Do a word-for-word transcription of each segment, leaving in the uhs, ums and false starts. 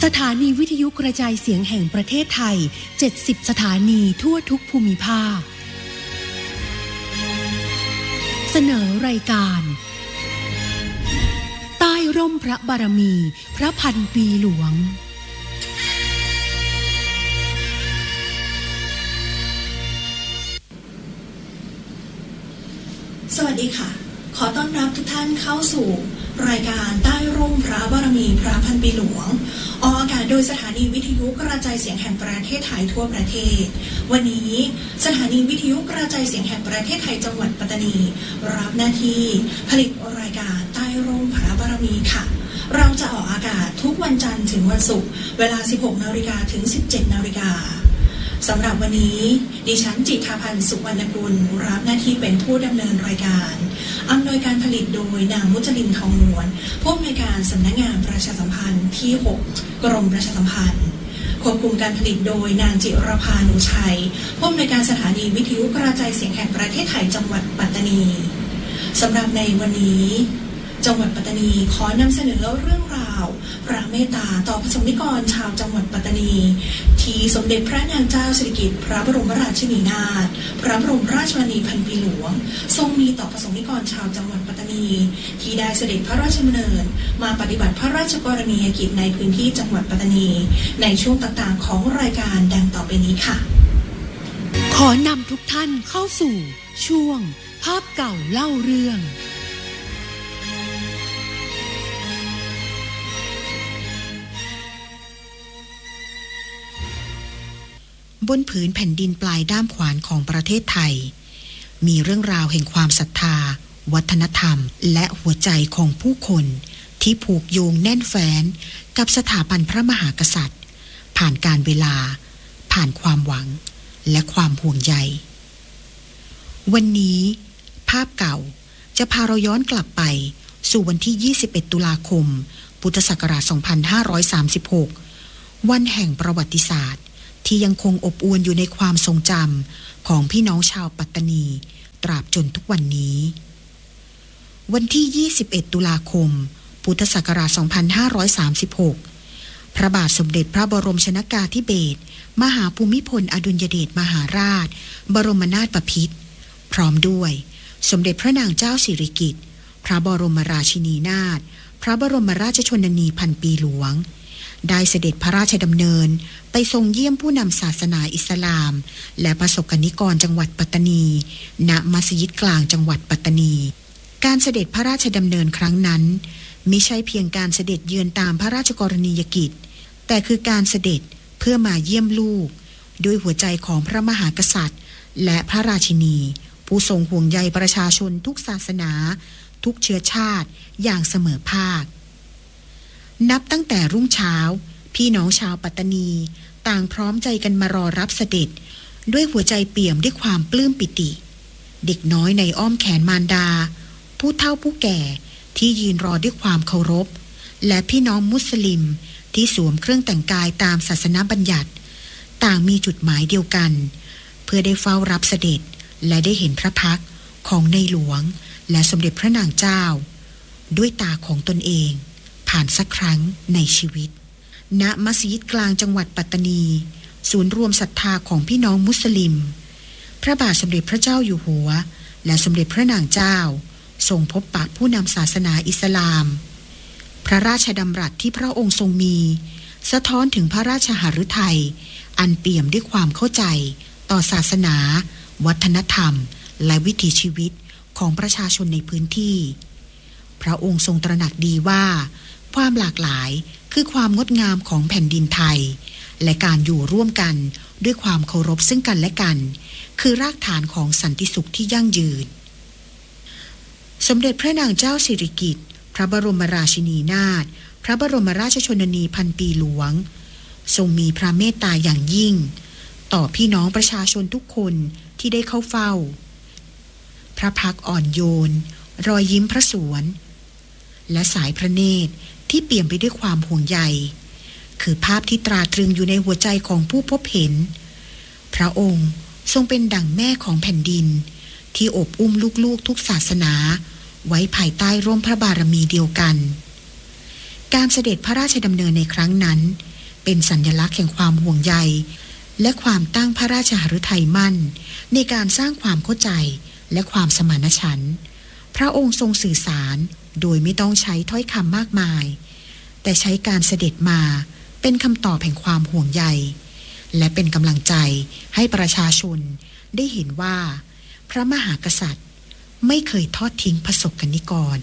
สถานีวิทยุกระจายเสียงแห่งประเทศไทยเจ็ดสิบสถานีทั่วทุกภูมิภาคเสนอรายการใต้ร่มพระบารมีพระพันปีหลวงสวัสดีค่ะขอต้อนรับทุกท่านเข้าสู่รายการใต้ร่มพระบารมีพระพันปีหลวงออกอากาศโดยสถานีวิทยุกระจายเสียงแห่งประเทศไทยทั่วประเทศวันนี้สถานีวิทยุกระจายเสียงแห่งประเทศไทยจังหวัดปัตตานีรับหน้าที่ผลิตรายการใต้ร่มพระบารมีค่ะเราจะออกอากาศทุกวันจันทร์ถึงวันศุกร์เวลา สิบหกนาฬิกา ถึง สิบเจ็ดนาฬิกาสำหรับวันนี้ดิฉันจิตราพันธ์สุวรรณกุลรับหน้าที่เป็นผู้ดำเนินรายการอำนวยการผลิตโดยนางมุจลินทองนวลผู้อำนวยการสำนักงานประชาสัมพันธ์ที่หกกรมประชาสัมพันธ์ควบคุมการผลิตโดยนางจิรภานุชัยผู้อำนวยการสถานีวิทยุกระจายเสียงแห่งประเทศไทยจังหวัดปัตตานีสำหรับในวันนี้จังหวัดปัตตานีขอนำเสนอเรื่องราวพระเมตตาต่อประสงค์นิกรชาวจังหวัดปัตตานีที่สมเด็จพระนางเจ้าสิริกิติ์พระบรมราชินีนาถพระบรมราชชนนีพันปีหลวงทรงมีต่อประสงค์นิกรชาวจังหวัดปัตตานีที่ได้เสด็จพระราชดำเนินมาปฏิบัติพระราชกรณียกิจในพื้นที่จังหวัดปัตตานีในช่วงต่างๆของรายการดังต่อไปนี้ค่ะขอนำทุกท่านเข้าสู่ช่วงภาพเก่าเล่าเรื่องบนผืนแผ่นดินปลายด้ามขวานของประเทศไทยมีเรื่องราวแห่งความศรัทธาวัฒนธรรมและหัวใจของผู้คนที่ผูกโยงแน่นแฟ้นกับสถาบันพระมหากษัตริย์ผ่านการเวลาผ่านความหวังและความห่วงใยวันนี้ภาพเก่าจะพาเราย้อนกลับไปสู่วันที่ยี่สิบเอ็ดตุลาคมพุทธศักราชสองพันห้าร้อยสามสิบหกวันแห่งประวัติศาสตร์ที่ยังคงอบอวลอยู่ในความทรงจำของพี่น้องชาวปัตตานีตราบจนทุกวันนี้วันที่ยี่สิบเอ็ดตุลาคมพุทธศักราชสองพันห้าร้อยสามสิบหกพระบาทสมเด็จพระบรมชนกาธิเบศรมหาภูมิพลอดุลยเดชมหาราชบรมนาถบพิตรพร้อมด้วยสมเด็จพระนางเจ้าสิริกิติ์พระบรมราชินีนาถพระบรมราชชนนีพันปีหลวงได้เสด็จพระราชดำเนินไปทรงเยี่ยมผู้นำศาสนาอิสลามและประสบกนิกรจังหวัดปัตตานีณมัสยิดกลางจังหวัดปัตตานีการเสด็จพระราชดำเนินครั้งนั้นมิใช่เพียงการเสด็จเยือนตามพระราชกรณียกิจแต่คือการเสด็จเพื่อมาเยี่ยมลูกด้วยหัวใจของพระมหากษัตริย์และพระราชินีผู้ทรงห่วงใยประชาชนทุกศาสนาทุกเชื้อชาติอย่างเสมอภาคนับตั้งแต่รุ่งเช้าพี่น้องชาวปัตตานีต่างพร้อมใจกันมารอรับเสด็จด้วยหัวใจเปี่ยมด้วยความปลื้มปิติเด็กน้อยในอ้อมแขนมารดาผู้เฒ่าผู้แก่ที่ยืนรอด้วยความเคารพและพี่น้องมุสลิมที่สวมเครื่องแต่งกายตามศาสนบัญญัติต่างมีจุดหมายเดียวกันเพื่อได้เฝ้ารับเสด็จและได้เห็นพระพักตร์ของในหลวงและสมเด็จพระนางเจ้าด้วยตาของตนเองผ่านสักครั้งในชีวิตณมัสยิดกลางจังหวัดปัตตานีศูนย์รวมศรัทธาของพี่น้องมุสลิมพระบาทสมเด็จพระเจ้าอยู่หัวและสมเด็จพระนางเจ้าทรงพบปะผู้นำศาสนาอิสลามพระราชดำรัสที่พระองค์ทรงมีสะท้อนถึงพระราชหฤทัยอันเปี่ยมด้วยความเข้าใจต่อศาสนาวัฒนธรรมและวิถีชีวิตของประชาชนในพื้นที่พระองค์ทรงตระหนักดีว่าความหลากหลายคือความงดงามของแผ่นดินไทยและการอยู่ร่วมกันด้วยความเคารพซึ่งกันและกันคือรากฐานของสันติสุขที่ยั่งยืนสมเด็จพระนางเจ้าสิริกิติ์พระบรมราชินีนาถพระบรมราชชนนีพันปีหลวงทรงมีพระเมตตาอย่างยิ่งต่อพี่น้องประชาชนทุกคนที่ได้เข้าเฝ้าพระพักตร์อ่อนโยนรอยยิ้มพระสวนและสายพระเนตรที่เปี่ยมไปด้วยความห่วงใยคือภาพที่ตราตรึงอยู่ในหัวใจของผู้พบเห็นพระองค์ทรงเป็นดั่งแม่ของแผ่นดินที่อบอุ้มลูกๆทุกศาสนาไว้ภายใต้ร่มพระบารมีเดียวกันการเสด็จพระราชดำเนินในครั้งนั้นเป็นสัญลักษณ์แห่งความห่วงใยและความตั้งพระราชหฤทัยมั่นในการสร้างความเข้าใจและความสมานฉันท์พระองค์ทรงสื่อสารโดยไม่ต้องใช้ถ้อยคำมากมายแต่ใช้การเสด็จมาเป็นคำตอบแห่งความห่วงใยและเป็นกำลังใจให้ประชาชนได้เห็นว่าพระมหากษัตริย์ไม่เคยทอดทิ้งประสบกนิกร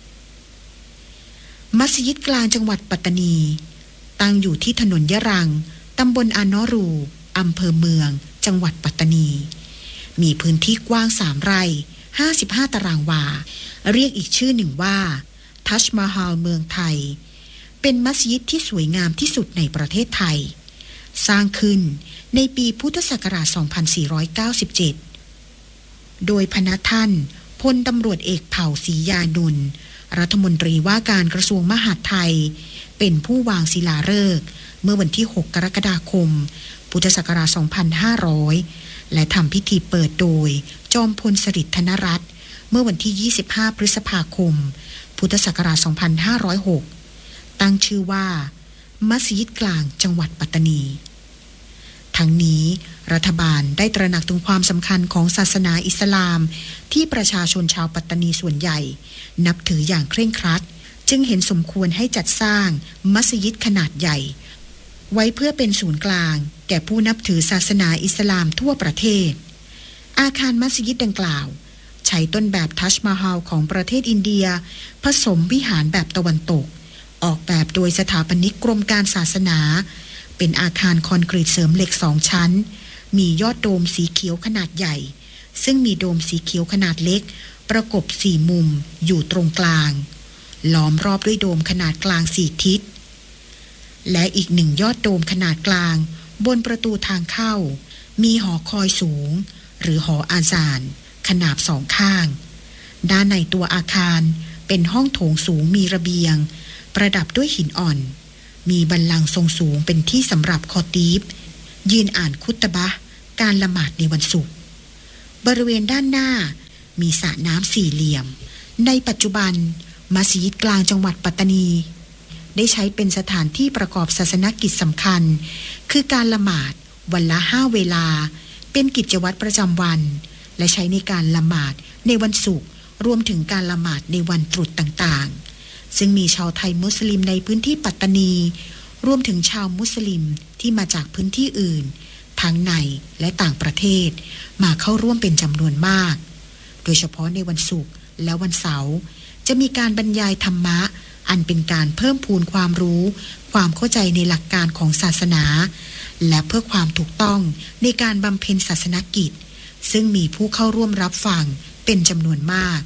มัสยิดกลางจังหวัดปัตตานีตั้งอยู่ที่ถนนยะรังตำบลอานอรูอำเภอเมืองจังหวัดปัตตานีมีพื้นที่กว้างสามไร่ห้าสิบห้าตารางวาเรียกอีกชื่อหนึ่งว่าทัชมาฮาลเมืองไทยเป็นมัสยิดที่สวยงามที่สุดในประเทศไทยสร้างขึ้นในปีพุทธศักราชสองพันสี่ร้อยเก้าสิบเจ็ดโดยพระท่านพลตำรวจเอกเผ่าศรียานนท์รัฐมนตรีว่าการกระทรวงมหาดไทยเป็นผู้วางศิลาฤกษ์เมื่อวันที่หกกรกฎาคมพุทธศักราชสองพันห้าร้อยและทำพิธีเปิดโดยจอมพลสฤษดิ์ธนรัตน์เมื่อวันที่ยี่สิบห้าพฤษภาคมพุทธศักราชสองพันห้าร้อยหกตั้งชื่อว่ามัสยิดกลางจังหวัดปัตตานีทั้งนี้รัฐบาลได้ตระหนักถึงความสำคัญของศาสนาอิสลามที่ประชาชนชาวปัตตานีส่วนใหญ่นับถืออย่างเคร่งครัดจึงเห็นสมควรให้จัดสร้างมัสยิดขนาดใหญ่ไว้เพื่อเป็นศูนย์กลางแก่ผู้นับถือศาสนาอิสลามทั่วประเทศอาคารมัสยิดดังกล่าวใช้ต้นแบบทัชมาฮาลของประเทศอินเดียผสมวิหารแบบตะวันตกออกแบบโดยสถาปนิกกรมการศาสนาเป็นอาคารคอนกรีตเสริมเหล็กสองชั้นมียอดโดมสีเขียวขนาดใหญ่ซึ่งมีโดมสีเขียวขนาดเล็กประกบสี่มุมอยู่ตรงกลางล้อมรอบด้วยโดมขนาดกลางสี่ทิศและอีกหนึ่งยอดโดมขนาดกลางบนประตูทางเข้ามีหอคอยสูงหรือหออาซานขนาบสองข้างด้านในตัวอาคารเป็นห้องโถงสูงมีระเบียงประดับด้วยหินอ่อนมีบัลลังก์ทรงสูงเป็นที่สำหรับคอตีบยืนอ่านคุตบะห์การละหมาดในวันศุกร์บริเวณด้านหน้ามีสระน้ำสี่เหลี่ยมในปัจจุบันมัสยิดกลางจังหวัดปัตตานีได้ใช้เป็นสถานที่ประกอบศาสนกิจสำคัญคือการละหมาดวันละห้าเวลาเป็นกิจวัตรประจำวันและใช้ในการละหมาดในวันศุกร์รวมถึงการละหมาดในวันตรุษต่างๆซึ่งมีชาวไทยมุสลิมในพื้นที่ปัตตานีรวมถึงชาวมุสลิมที่มาจากพื้นที่อื่นทั้งในและต่างประเทศมาเข้าร่วมเป็นจำนวนมากโดยเฉพาะในวันศุกร์และวันเสาร์จะมีการบรรยายธรรมะอันเป็นการเพิ่มพูนความรู้ความเข้าใจในหลักการของศาสนาและเพื่อความถูกต้องในการบำเพ็ญศาสนกิจซึ่งมีผู้เข้าร่วมรับฟังเป็นจำนวนมาก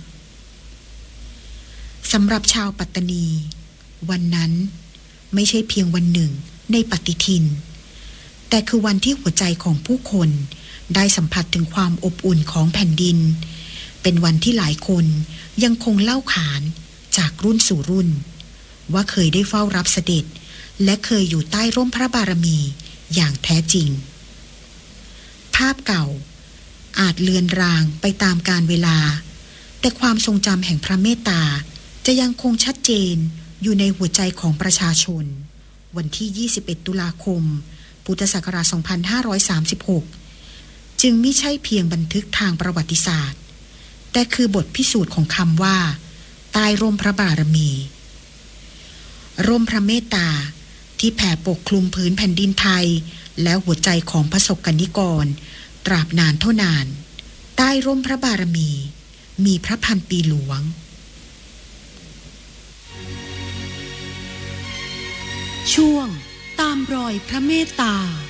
สำหรับชาวปัตตานีวันนั้นไม่ใช่เพียงวันหนึ่งในปฏิทินแต่คือวันที่หัวใจของผู้คนได้สัมผัสถึงความอบอุ่นของแผ่นดินเป็นวันที่หลายคนยังคงเล่าขานจากรุ่นสู่รุ่นว่าเคยได้เฝ้ารับเสด็จและเคยอยู่ใต้ร่มพระบารมีอย่างแท้จริงภาพเก่าอาจเลือนรางไปตามกาลเวลาแต่ความทรงจำแห่งพระเมตตาจะยังคงชัดเจนอยู่ในหัวใจของประชาชนวันที่ยี่สิบเอ็ดตุลาคมพุทธศักราชสองพันห้าร้อยสามสิบหกจึงไม่ใช่เพียงบันทึกทางประวัติศาสตร์แต่คือบทพิสูจน์ของคำว่าใต้ร่มพระบารมีร่มพระเมตตาที่แผ่ปกคลุมพื้นแผ่นดินไทยและหัวใจของประสบกนิกรตราบนานเท่านานใต้ร่มพระบารมีมีพระพันปีหลวงช่วงตามรอยพระเมตตา